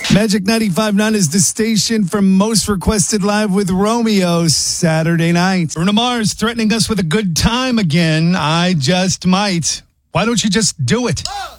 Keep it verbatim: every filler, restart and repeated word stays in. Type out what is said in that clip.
Magic ninety-five point nine is the station for Most Requested Live with Romeo Saturday night. Bruno Mars threatening us with a good time again. I just might. Why don't you just do it?